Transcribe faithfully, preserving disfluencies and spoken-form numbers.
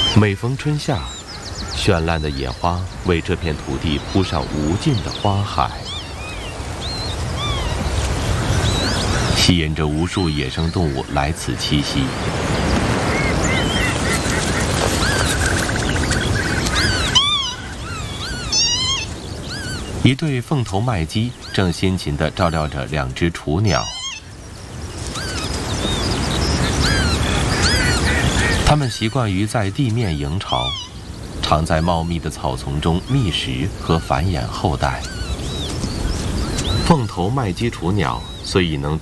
每逢春夏，绚烂的野花为这片土地铺上无尽的花海，吸引着无数野生动物来此栖息。一对凤头麦鸡正辛勤地照料着两只雏鸟，它们习惯于在地面营巢，常在茂密的草丛中觅食和繁衍后代。凤头麦鸡雏鸟虽已能